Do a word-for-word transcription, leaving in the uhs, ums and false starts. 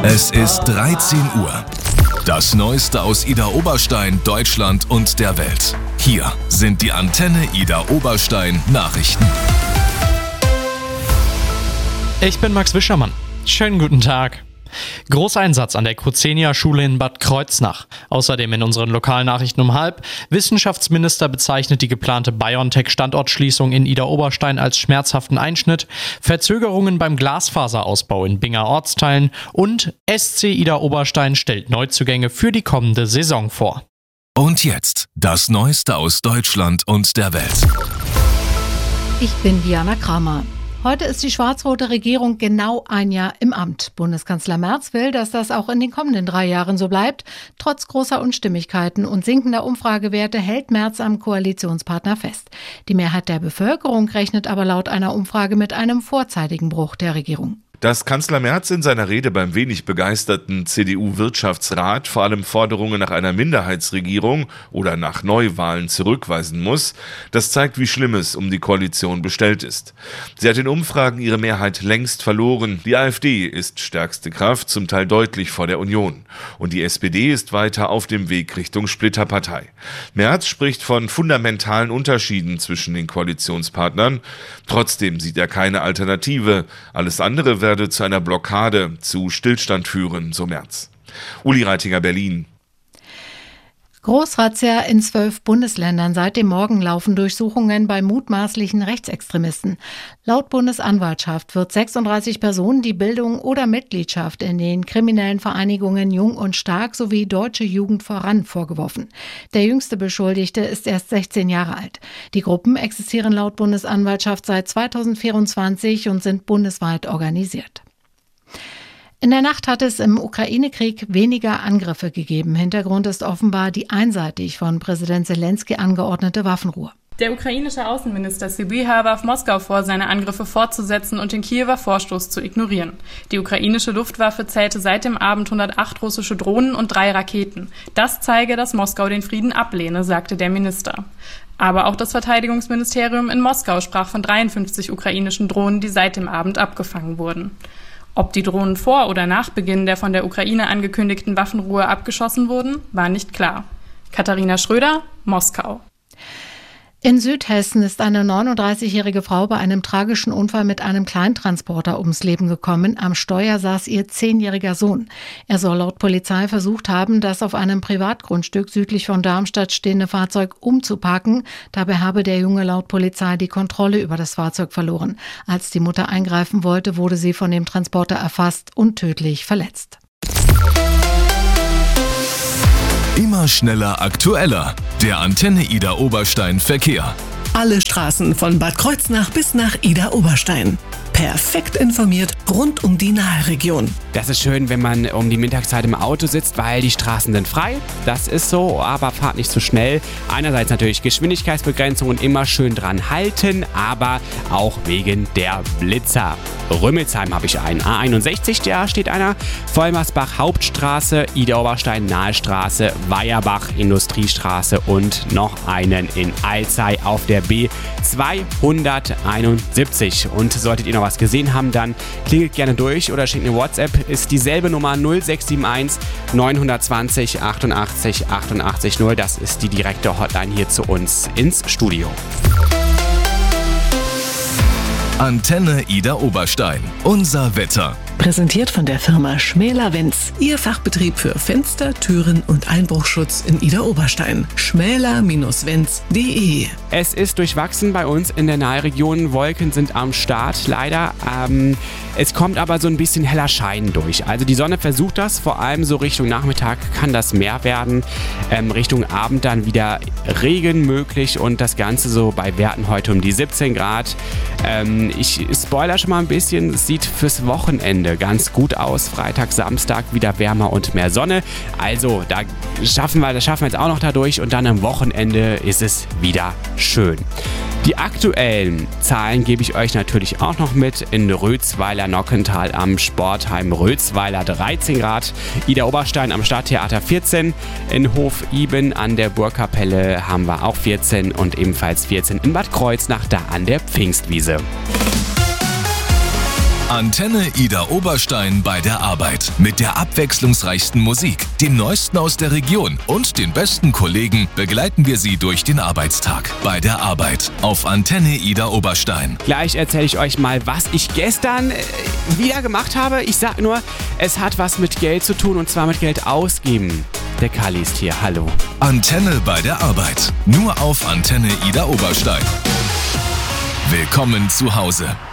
Es ist dreizehn Uhr. Das Neueste aus Idar Oberstein, Deutschland und der Welt. Hier sind die Antenne Idar Oberstein Nachrichten. Ich bin Max Wischermann. Schönen guten Tag. Großeinsatz an der Crucenia-Schule in Bad Kreuznach. Außerdem in unseren Lokalnachrichten um halb. Wissenschaftsminister bezeichnet die geplante BioNTech-Standortschließung in Idar Oberstein als schmerzhaften Einschnitt. Verzögerungen beim Glasfaserausbau in Binger Ortsteilen. Und S C Idar Oberstein stellt Neuzugänge für die kommende Saison vor. Und jetzt das Neueste aus Deutschland und der Welt. Ich bin Diana Kramer. Heute ist die schwarz-rote Regierung genau ein Jahr im Amt. Bundeskanzler Merz will, dass das auch in den kommenden drei Jahren so bleibt. Trotz großer Unstimmigkeiten und sinkender Umfragewerte hält Merz am Koalitionspartner fest. Die Mehrheit der Bevölkerung rechnet aber laut einer Umfrage mit einem vorzeitigen Bruch der Regierung. Dass Kanzler Merz in seiner Rede beim wenig begeisterten C D U-Wirtschaftsrat vor allem Forderungen nach einer Minderheitsregierung oder nach Neuwahlen zurückweisen muss, das zeigt, wie schlimm es um die Koalition bestellt ist. Sie hat in Umfragen ihre Mehrheit längst verloren. Die AfD ist stärkste Kraft, zum Teil deutlich vor der Union. Und die S P D ist weiter auf dem Weg Richtung Splitterpartei. Merz spricht von fundamentalen Unterschieden zwischen den Koalitionspartnern. Trotzdem sieht er keine Alternative. Alles andere werde zu einer Blockade, zu Stillstand führen, so Merz. Uli Reitinger, Berlin. Großrazzia in zwölf Bundesländern. Seit dem Morgen laufen Durchsuchungen bei mutmaßlichen Rechtsextremisten. Laut Bundesanwaltschaft wird sechsunddreißig Personen die Bildung oder Mitgliedschaft in den kriminellen Vereinigungen Jung und Stark sowie Deutsche Jugend voran vorgeworfen. Der jüngste Beschuldigte ist erst sechzehn Jahre alt. Die Gruppen existieren laut Bundesanwaltschaft seit zweitausendvierundzwanzig und sind bundesweit organisiert. In der Nacht hat es im Ukraine-Krieg weniger Angriffe gegeben. Hintergrund ist offenbar die einseitig von Präsident Zelensky angeordnete Waffenruhe. Der ukrainische Außenminister Sybiha warf Moskau vor, seine Angriffe fortzusetzen und den Kiewer Vorstoß zu ignorieren. Die ukrainische Luftwaffe zählte seit dem Abend hundertacht russische Drohnen und drei Raketen. Das zeige, dass Moskau den Frieden ablehne, sagte der Minister. Aber auch das Verteidigungsministerium in Moskau sprach von dreiundfünfzig ukrainischen Drohnen, die seit dem Abend abgefangen wurden. Ob die Drohnen vor oder nach Beginn der von der Ukraine angekündigten Waffenruhe abgeschossen wurden, war nicht klar. Katharina Schröder, Moskau. In Südhessen ist eine neununddreißigjährige Frau bei einem tragischen Unfall mit einem Kleintransporter ums Leben gekommen. Am Steuer saß ihr zehnjähriger Sohn. Er soll laut Polizei versucht haben, das auf einem Privatgrundstück südlich von Darmstadt stehende Fahrzeug umzuparken. Dabei habe der Junge laut Polizei die Kontrolle über das Fahrzeug verloren. Als die Mutter eingreifen wollte, wurde sie von dem Transporter erfasst und tödlich verletzt. Immer schneller, aktueller. Der Antenne Idar Oberstein Verkehr. Alle Straßen von Bad Kreuznach bis nach Idar Oberstein. Perfekt informiert rund um die Nahregion. Das ist schön, wenn man um die Mittagszeit im Auto sitzt, weil die Straßen sind frei. Das ist so, aber fahrt nicht zu schnell. Einerseits natürlich Geschwindigkeitsbegrenzung und immer schön dran halten, aber auch wegen der Blitzer. Rümmelsheim habe ich einen. A einundsechzig, da steht einer. Vollmersbach Hauptstraße, Idar Oberstein Nahestraße, Weierbach Industriestraße und noch einen in Alzey auf der B zweihunderteinundsiebzig. Und solltet ihr noch was gesehen haben, dann klingelt gerne durch oder schickt eine WhatsApp. Ist dieselbe Nummer null sechs sieben eins neun zwei null achtundachtzig achtundachtzig null. Das ist die direkte Hotline hier zu uns ins Studio. Antenne Idar Oberstein. Unser Wetter. Präsentiert von der Firma Schmäler-Wenz. Ihr Fachbetrieb für Fenster, Türen und Einbruchschutz in Idar Oberstein. schmäler Bindestrich wenz punkt de. Es ist durchwachsen bei uns in der Nahregion. Wolken sind am Start, leider. Ähm, es kommt aber so ein bisschen heller Schein durch. Also die Sonne versucht das, vor allem so Richtung Nachmittag kann das mehr werden. Ähm, Richtung Abend dann wieder Regen möglich und das Ganze so bei Werten heute um die siebzehn Grad. Ähm, ich spoiler schon mal ein bisschen, es sieht fürs Wochenende ganz gut aus. Freitag, Samstag wieder wärmer und mehr Sonne. Also, da schaffen wir, das schaffen wir jetzt auch noch dadurch und dann am Wochenende ist es wieder schön. Die aktuellen Zahlen gebe ich euch natürlich auch noch mit. In Rötzweiler-Nockental am Sportheim Rötzweiler dreizehn Grad, Idar Oberstein am Stadttheater vierzehn, in Hof-Iben an der Burgkapelle haben wir auch vierzehn und ebenfalls vierzehn in Bad Kreuznach da an der Pfingstwiese. Antenne Ida Oberstein bei der Arbeit. Mit der abwechslungsreichsten Musik, dem Neuesten aus der Region und den besten Kollegen begleiten wir Sie durch den Arbeitstag. Bei der Arbeit auf Antenne Ida Oberstein. Gleich erzähle ich euch mal, was ich gestern äh, wieder gemacht habe. Ich sag nur, es hat was mit Geld zu tun und zwar mit Geld ausgeben. Der Kali ist hier, hallo. Antenne bei der Arbeit. Nur auf Antenne Ida Oberstein. Willkommen zu Hause.